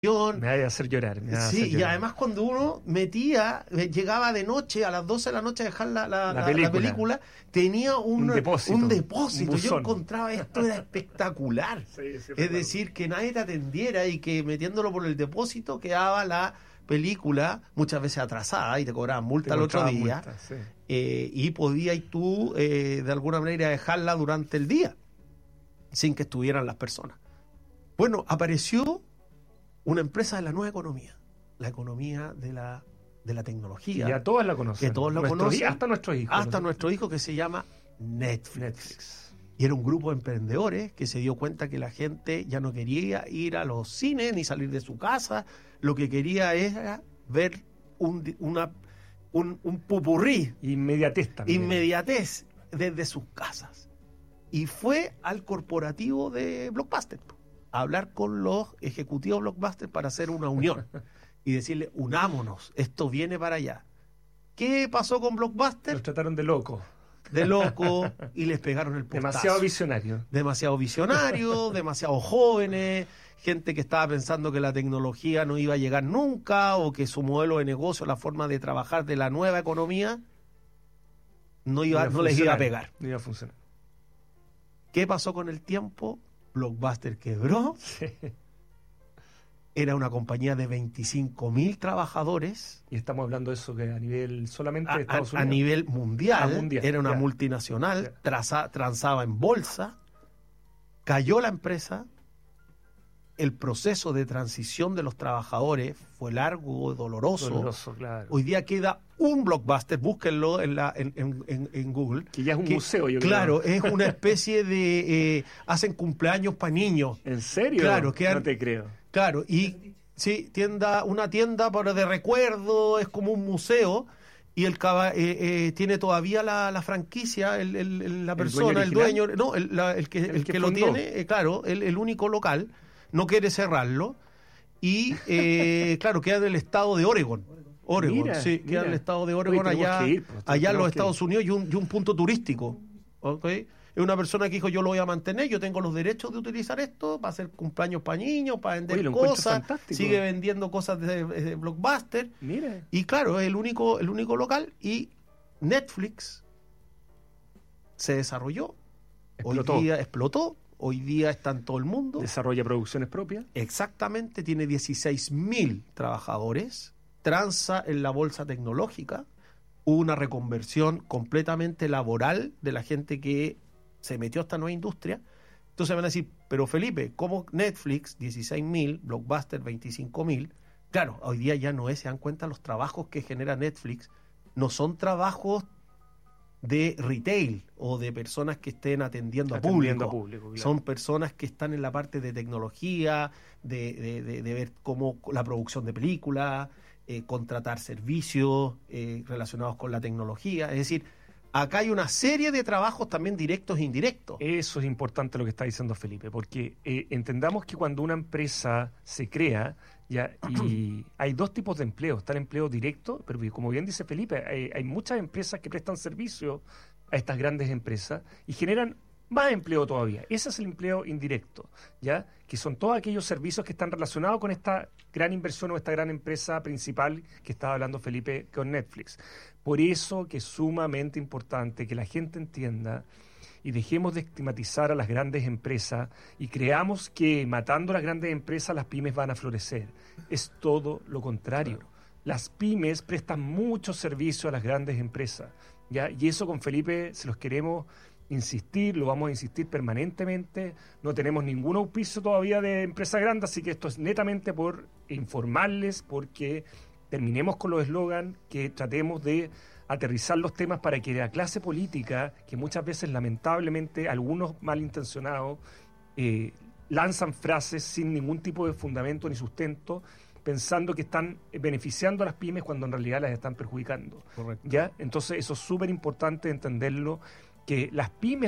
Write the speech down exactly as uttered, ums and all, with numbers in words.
Me vaya a hacer llorar. Me sí, hacer llorar. Y además cuando uno metía, llegaba de noche, a las doce de la noche a dejar la, la, la, la, película. la película, tenía un, un depósito. Un depósito. Un Yo encontraba esto era espectacular. Sí, sí, es decir, que nadie te atendiera y que metiéndolo por el depósito quedaba la película muchas veces atrasada y te cobraban multa al otro día. Multa, sí. eh, y podías tú eh, de alguna manera dejarla durante el día sin que estuvieran las personas. Bueno, apareció una empresa de la nueva economía, la economía de la, de la tecnología. Y ya todas la conocen. Que todos la Nuestros, conocen. Hasta nuestros hijos. Hasta ¿no? nuestro hijo, que se llama Netflix. Netflix. Y era un grupo de emprendedores que se dio cuenta que la gente ya no quería ir a los cines ni salir de su casa. Lo que quería era ver un, una, un, un pupurrí. Inmediatez también. Inmediatez desde sus casas. Y fue al corporativo de Blockbuster a hablar con los ejecutivos Blockbuster para hacer una unión y decirle, unámonos, esto viene para allá. ¿Qué pasó con Blockbuster? Los trataron de loco. De loco y les pegaron el portazo. Demasiado visionario. Demasiado visionario, demasiado jóvenes, gente que estaba pensando que la tecnología no iba a llegar nunca o que su modelo de negocio, la forma de trabajar de la nueva economía no, iba, no, no les iba a pegar. No iba a funcionar. ¿Qué pasó con el tiempo? Blockbuster quebró. Sí. Era una compañía de veinticinco mil trabajadores. Y estamos hablando de eso que a nivel solamente a, de Estados Unidos. A nivel mundial. A mundial era una ya. multinacional. Ya. Traza, transaba en bolsa. Cayó la empresa. El proceso de transición de los trabajadores fue largo, doloroso. Doloroso, claro. Hoy día queda un Blockbuster, búsquenlo en, la, en, en, en Google. Que ya es un que, museo, yo claro, creo. Claro, es una especie de... Eh, hacen cumpleaños para niños. ¿En serio? Claro, quedan, no te creo. Claro, y sí, tienda, una tienda para de recuerdo, es como un museo. Y el eh, eh, tiene todavía la, la franquicia, el, el, la persona, el dueño, el dueño no, el, la, el que, el, el que, que lo tiene, eh, claro, el, el único local. No quiere cerrarlo y eh, claro, queda en el estado de Oregon. Oregon, mira, sí, mira. queda en el estado de Oregon. Oye, allá, ir, pues, allá en los Estados ir. Unidos y un, y un punto turístico. ¿Okay? Es una persona que dijo, yo lo voy a mantener, yo tengo los derechos de utilizar esto para hacer cumpleaños para niños, para vender Oye, cosas, sigue vendiendo cosas de, de Blockbuster. Mira. Y claro, es el único, el único local. Y Netflix se desarrolló, explotó. Hoy día explotó. Hoy día está en todo el mundo. Desarrolla producciones propias. Exactamente, tiene dieciséis mil trabajadores, transa en la bolsa tecnológica, hubo una reconversión completamente laboral de la gente que se metió a esta nueva industria. Entonces van a decir, pero Felipe, ¿cómo Netflix, dieciséis mil, Blockbuster, veinticinco mil? Claro, hoy día ya no es, se dan cuenta los trabajos que genera Netflix, no son trabajos de retail o de personas que estén atendiendo, atendiendo a público, a público claro. Son personas que están en la parte de tecnología, de, de, de, de ver cómo la producción de películas, eh, contratar servicios eh, relacionados con la tecnología. Es decir, acá hay una serie de trabajos también directos e indirectos. Eso es importante lo que está diciendo Felipe, porque eh, entendamos que cuando una empresa se crea, ya, y hay dos tipos de empleo. Está el empleo directo, pero como bien dice Felipe, hay, hay muchas empresas que prestan servicio a estas grandes empresas y generan más empleo todavía. Ese es el empleo indirecto, ya, que son todos aquellos servicios que están relacionados con esta gran inversión o esta gran empresa principal que estaba hablando Felipe con Netflix. Por eso que es sumamente importante que la gente entienda y dejemos de estigmatizar a las grandes empresas y creamos que matando a las grandes empresas las pymes van a florecer. Es todo lo contrario. Claro. Las pymes prestan mucho servicio a las grandes empresas, ¿ya? Y eso con Felipe se los queremos insistir, lo vamos a insistir permanentemente. No tenemos ningún auspicio todavía de empresa grande, así que esto es netamente por informarles, porque terminemos con los eslogans, que tratemos de aterrizar los temas para que la clase política, que muchas veces lamentablemente algunos malintencionados eh, lanzan frases sin ningún tipo de fundamento ni sustento, pensando que están beneficiando a las pymes cuando en realidad las están perjudicando. Correcto. ¿Ya? Entonces eso es súper importante entenderlo, que las pymes